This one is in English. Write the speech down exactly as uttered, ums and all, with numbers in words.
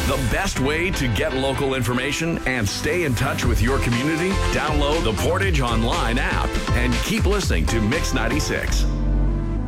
The best way to get local information and stay in touch with your community? Download the Portage Online app and keep listening to Mix ninety-six.